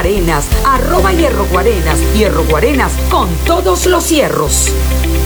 Guarenas, @Hierro Guarenas, Hierro Guarenas con todos los hierros.